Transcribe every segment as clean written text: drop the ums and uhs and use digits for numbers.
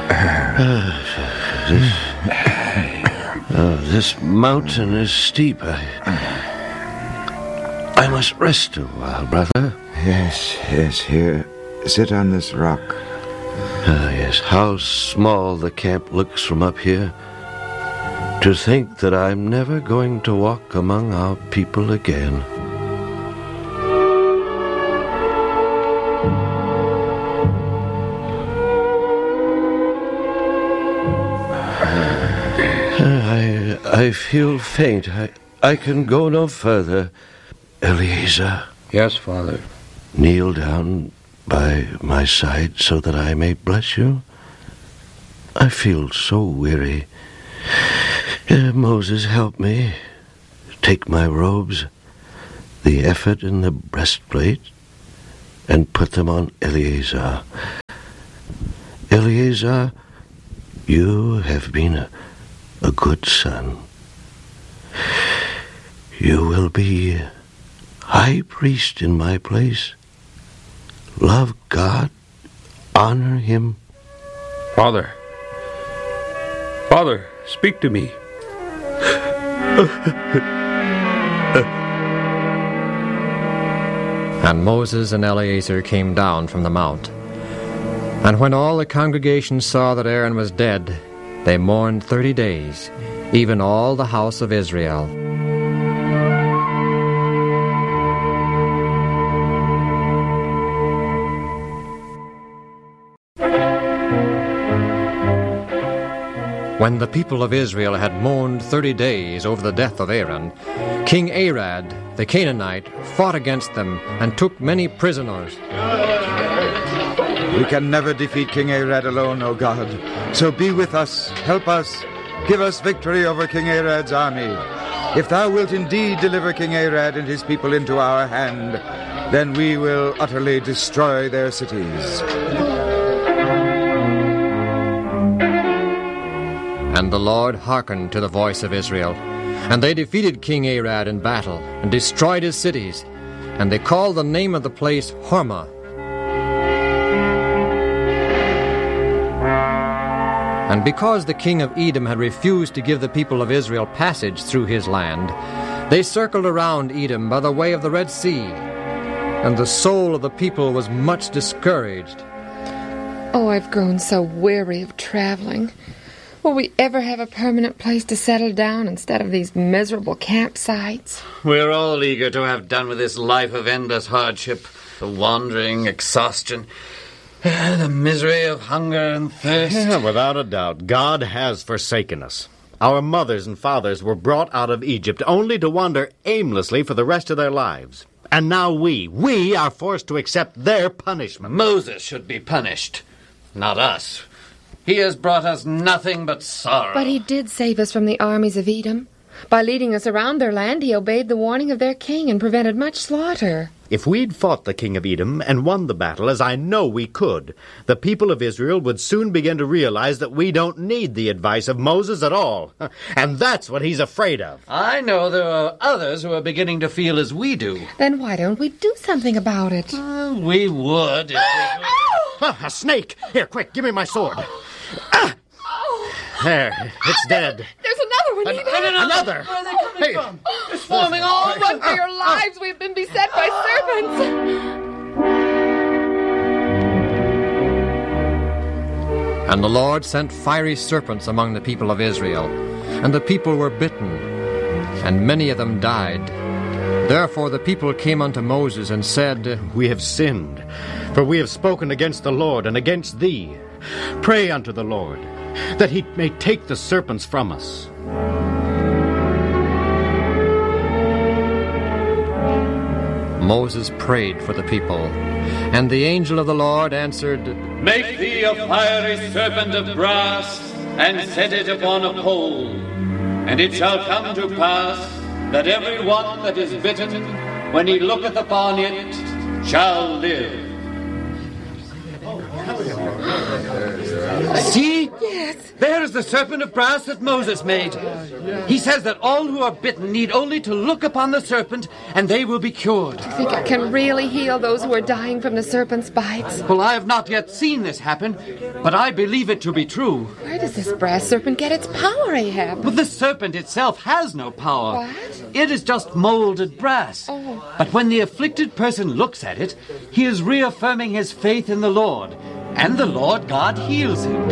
This mountain is steep. I must rest a while, brother. Yes, here. Sit on this rock. Yes, how small the camp looks from up here. To think that I'm never going to walk among our people again. I feel faint. I can go no further. Eleazar. Yes, Father. Kneel down by my side so that I may bless you. I feel so weary. Moses, help me. Take my robes, the ephod and the breastplate, and put them on Eleazar. Eleazar, you have been a good son. You will be high priest in my place. Love God, honor him. Father, speak to me. And Moses and Eleazar came down from the mount. And when all the congregation saw that Aaron was dead, they mourned 30 days, even all the house of Israel. When the people of Israel had mourned 30 days over the death of Aaron, King Arad, the Canaanite, fought against them and took many prisoners. We can never defeat King Arad alone, O God. So be with us, help us, give us victory over King Arad's army. If thou wilt indeed deliver King Arad and his people into our hand, then we will utterly destroy their cities. And the Lord hearkened to the voice of Israel. And they defeated King Arad in battle, and destroyed his cities. And they called the name of the place Hormah. And because the king of Edom had refused to give the people of Israel passage through his land, they circled around Edom by the way of the Red Sea. And the soul of the people was much discouraged. Oh, I've grown so weary of traveling. Will we ever have a permanent place to settle down instead of these miserable campsites? We're all eager to have done with this life of endless hardship, the wandering, exhaustion, the misery of hunger and thirst. Yeah, without a doubt, God has forsaken us. Our mothers and fathers were brought out of Egypt only to wander aimlessly for the rest of their lives. And now we are forced to accept their punishment. Moses should be punished, not us. He has brought us nothing but sorrow. But he did save us from the armies of Edom. By leading us around their land, he obeyed the warning of their king and prevented much slaughter. If we'd fought the king of Edom and won the battle, as I know we could, the people of Israel would soon begin to realize that we don't need the advice of Moses at all. And that's what he's afraid of. I know there are others who are beginning to feel as we do. Then why don't we do something about it? We would if we could. A snake! Here, quick, give me my sword. There, it's dead. There's another one. Another! Where are they coming from? They're swarming all Run for your lives. We've been beset by serpents. And the Lord sent fiery serpents among the people of Israel, and the people were bitten, and many of them died. Therefore the people came unto Moses and said, We have sinned, for we have spoken against the Lord and against thee. Pray unto the Lord, that he may take the serpents from us. Moses prayed for the people, and the angel of the Lord answered, Make thee a fiery serpent of brass, and set it upon a pole. And it shall come to pass, that every one that is bitten, when he looketh upon it, shall live. See? Yes. Yes. There is the serpent of brass that Moses made. He says that all who are bitten need only to look upon the serpent and they will be cured. Do you think it can really heal those who are dying from the serpent's bites? Well, I have not yet seen this happen, but I believe it to be true. Where does this brass serpent get its power, Ahab? But the serpent itself has no power. What? It is just molded brass. Oh. But when the afflicted person looks at it, he is reaffirming his faith in the Lord, and the Lord God heals him.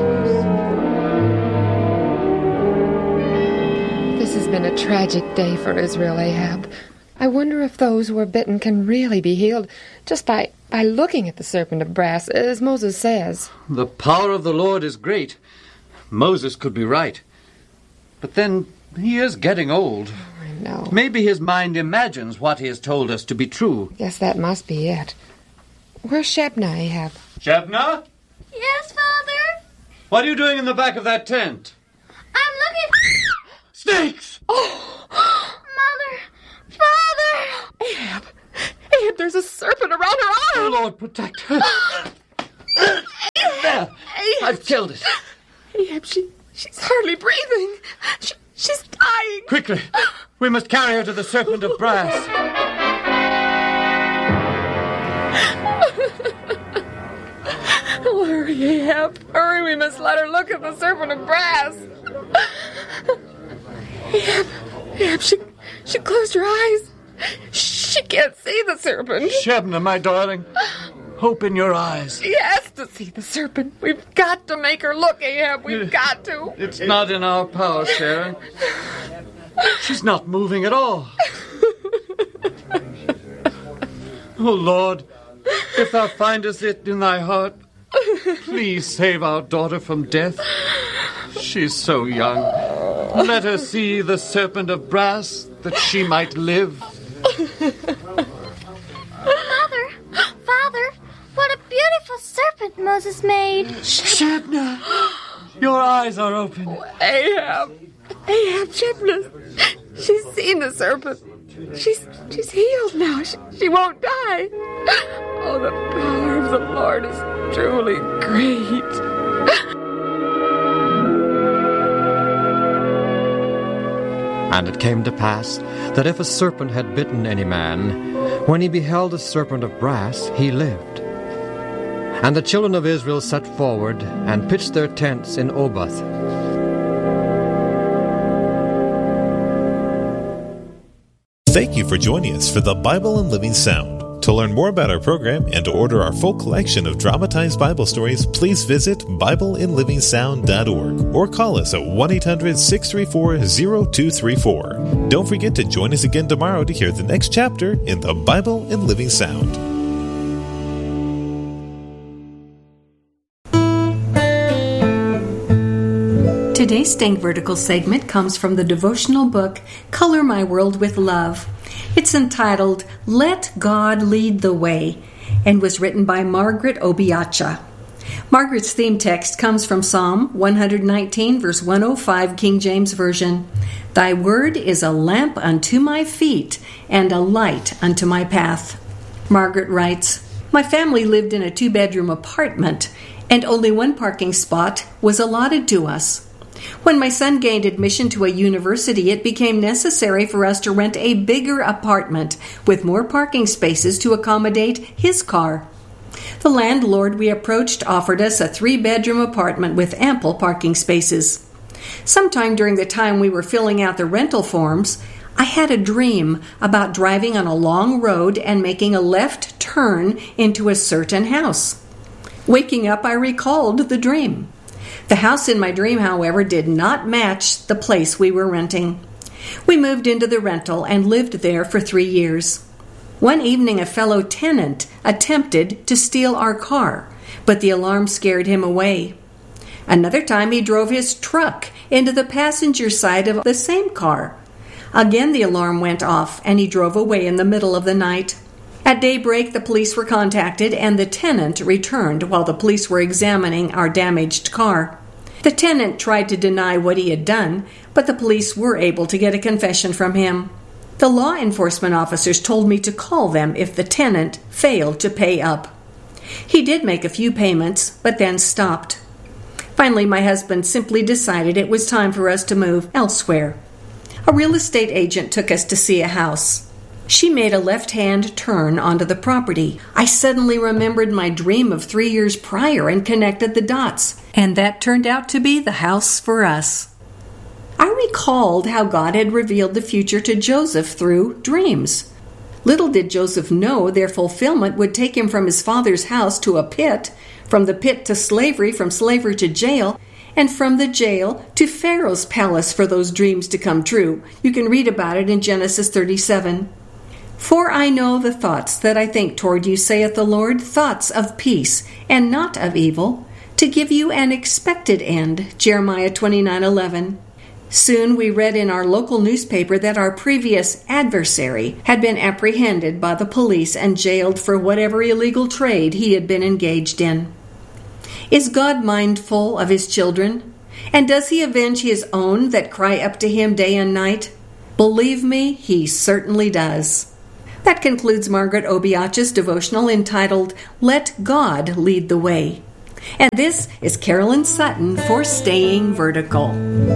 This has been a tragic day for Israel, Ahab. I wonder if those who are bitten can really be healed just by looking at the serpent of brass, as Moses says. The power of the Lord is great. Moses could be right. But then he is getting old. I know. Maybe his mind imagines what he has told us to be true. Guess that must be it. Where's Shebna, Ahab? Shebna? Yes, Father? What are you doing in the back of that tent? I'm looking... Snakes! Oh! Mother! Father! Ahab, there's a serpent around her arm! Oh, Lord, protect her. There! I've killed it. Ahab, she's hardly breathing. She's dying. Quickly! We must carry her to the serpent of brass. Oh, hurry, Ahab. Hurry, we must let her look at the serpent of brass. Ahab, she closed her eyes. She can't see the serpent. Shebna, my darling, hope in your eyes. She has to see the serpent. We've got to make her look, Ahab. We've got to. It's not in our power, Sharon. She's not moving at all. Oh, Lord, if thou findest it in thy heart, please save our daughter from death. She's so young. Let her see the serpent of brass, that she might live. Father, what a beautiful serpent Moses made. Shebna, your eyes are open. Ahab, Shebna, she's seen the serpent. She's healed now. She won't die. Oh, the power of the Lord is truly great. And it came to pass that if a serpent had bitten any man, when he beheld a serpent of brass, he lived. And the children of Israel set forward and pitched their tents in Oboth. Thank you for joining us for the Bible in Living Sound. To learn more about our program and to order our full collection of dramatized Bible stories, please visit BibleInLivingSound.org or call us at 1-800-634-0234. Don't forget to join us again tomorrow to hear the next chapter in the Bible in Living Sound. Today's Staying Vertical segment comes from the devotional book, Color My World with Love. It's entitled, Let God Lead the Way, and was written by Margaret Obiacha. Margaret's theme text comes from Psalm 119, verse 105, King James Version. Thy word is a lamp unto my feet and a light unto my path. Margaret writes, My family lived in a 2-bedroom apartment, and only one parking spot was allotted to us. When my son gained admission to a university, it became necessary for us to rent a bigger apartment with more parking spaces to accommodate his car. The landlord we approached offered us a 3-bedroom apartment with ample parking spaces. Sometime during the time we were filling out the rental forms, I had a dream about driving on a long road and making a left turn into a certain house. Waking up, I recalled the dream. The house in my dream, however, did not match the place we were renting. We moved into the rental and lived there for 3 years. One evening, a fellow tenant attempted to steal our car, but the alarm scared him away. Another time, he drove his truck into the passenger side of the same car. Again, the alarm went off, and he drove away in the middle of the night. At daybreak, the police were contacted, and the tenant returned while the police were examining our damaged car. The tenant tried to deny what he had done, but the police were able to get a confession from him. The law enforcement officers told me to call them if the tenant failed to pay up. He did make a few payments, but then stopped. Finally, my husband simply decided it was time for us to move elsewhere. A real estate agent took us to see a house. She made a left-hand turn onto the property. I suddenly remembered my dream of 3 years prior and connected the dots, and that turned out to be the house for us. I recalled how God had revealed the future to Joseph through dreams. Little did Joseph know their fulfillment would take him from his father's house to a pit, from the pit to slavery, from slavery to jail, and from the jail to Pharaoh's palace for those dreams to come true. You can read about it in Genesis 37. For I know the thoughts that I think toward you, saith the Lord, thoughts of peace, and not of evil, to give you an expected end. Jeremiah 29:11. Soon we read in our local newspaper that our previous adversary had been apprehended by the police and jailed for whatever illegal trade he had been engaged in. Is God mindful of His children? And does He avenge His own that cry up to Him day and night? Believe me, He certainly does. That concludes Margaret Obiach's devotional entitled, Let God Lead the Way. And this is Carolyn Sutton for Staying Vertical.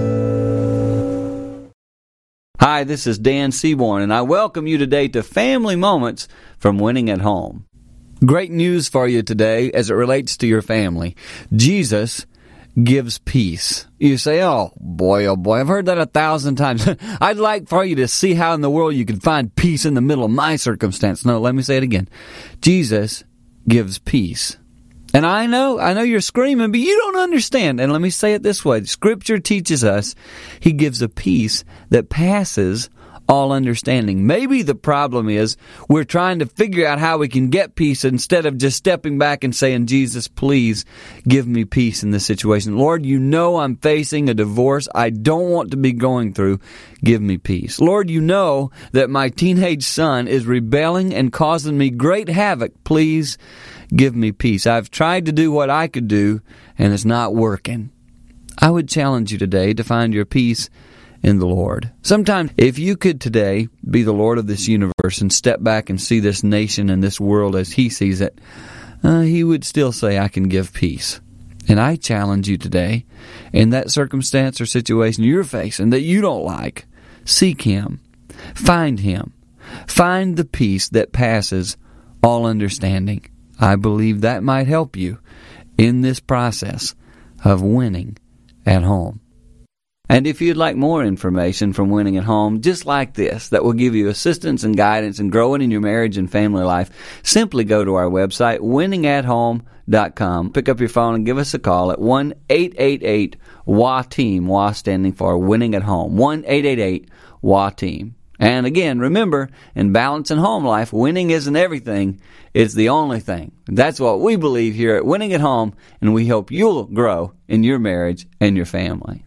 Hi, this is Dan Seaborn, and I welcome you today to Family Moments from Winning at Home. Great news for you today as it relates to your family. Jesus gives peace. You say, oh boy, I've heard that 1,000 times. I'd like for you to see how in the world you could find peace in the middle of my circumstance. No, let me say it again. Jesus gives peace. And I know you're screaming, but you don't understand. And let me say it this way. Scripture teaches us He gives a peace that passes all understanding. Maybe the problem is we're trying to figure out how we can get peace instead of just stepping back and saying, Jesus, please give me peace in this situation. Lord, you know I'm facing a divorce I don't want to be going through. Give me peace. Lord, you know that my teenage son is rebelling and causing me great havoc. Please give me peace. I've tried to do what I could do, and it's not working. I would challenge you today to find your peace in the Lord. Sometimes, if you could today be the Lord of this universe and step back and see this nation and this world as He sees it, He would still say, I can give peace. And I challenge you today, in that circumstance or situation you're facing that you don't like, seek Him. Find Him. Find the peace that passes all understanding. I believe that might help you in this process of winning at home. And if you'd like more information from Winning at Home, just like this, that will give you assistance and guidance in growing in your marriage and family life, simply go to our website, winningathome.com. Pick up your phone and give us a call at 1-888-WA-TEAM, WA standing for Winning at Home, 1-888-WA-TEAM. And again, remember, in balance and home life, winning isn't everything, it's the only thing. That's what we believe here at Winning at Home, and we hope you'll grow in your marriage and your family.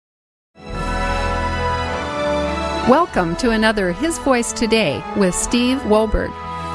Welcome to another His Voice Today with Steve Wohlberg.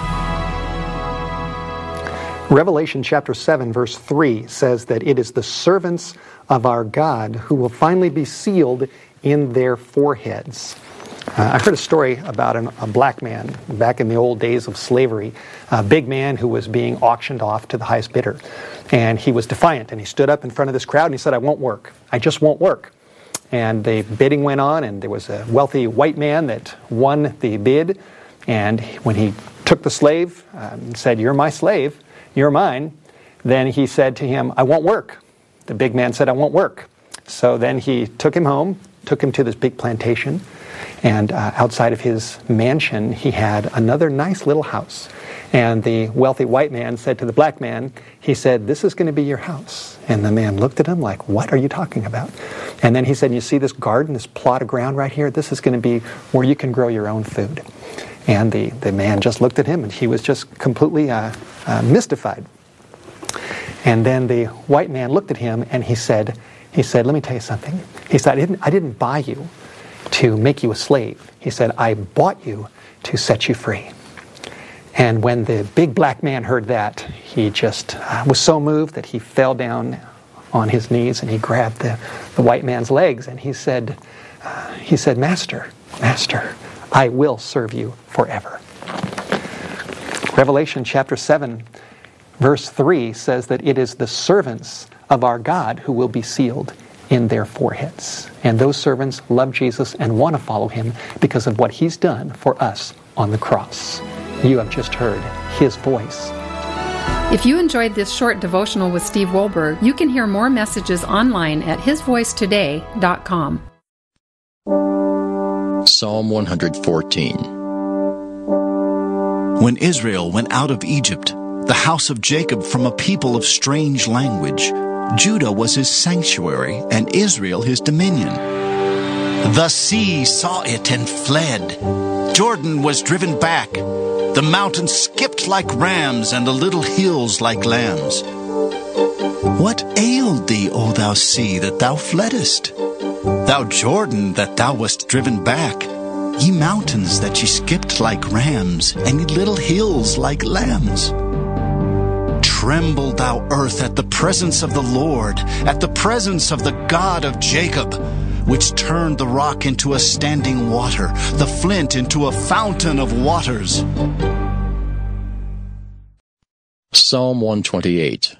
Revelation chapter 7, verse 3 says that it is the servants of our God who will finally be sealed in their foreheads. I heard a story about a black man back in the old days of slavery, a big man who was being auctioned off to the highest bidder. And he was defiant, and he stood up in front of this crowd and he said, I won't work. I just won't work. And the bidding went on, and there was a wealthy white man that won the bid. And when he took the slave and said, you're my slave, you're mine, then he said to him, I won't work. The big man said, I won't work. So then he took him home, took him to this big plantation, and outside of his mansion, he had another nice little house. And the wealthy white man said to the black man, he said, this is going to be your house. And the man looked at him like, what are you talking about? And then he said, you see this garden, this plot of ground right here? This is going to be where you can grow your own food. And the man just looked at him, and he was just completely mystified. And then the white man looked at him, and he said, let me tell you something. He said, I didn't buy you to make you a slave. He said, I bought you to set you free. And when the big black man heard that, he just was so moved that he fell down on his knees and he grabbed the white man's legs and he said, Master, I will serve you forever. Revelation chapter 7, verse 3 says that it is the servants of our God who will be sealed in their foreheads. And those servants love Jesus and want to follow him because of what he's done for us on the cross. You have just heard his voice. If you enjoyed this short devotional with Steve Wohlberg, you can hear more messages online at hisvoicetoday.com. Psalm 114. When Israel went out of Egypt, the house of Jacob from a people of strange language, Judah was his sanctuary, and Israel his dominion. The sea saw it and fled. Jordan was driven back. The mountains skipped like rams, and the little hills like lambs. What ailed thee, O thou sea, that thou fleddest? Thou Jordan, that thou wast driven back? Ye mountains, that ye skipped like rams, and ye little hills like lambs? Tremble, thou earth, at the presence of the Lord, at the presence of the God of Jacob, which turned the rock into a standing water, the flint into a fountain of waters. Psalm 128.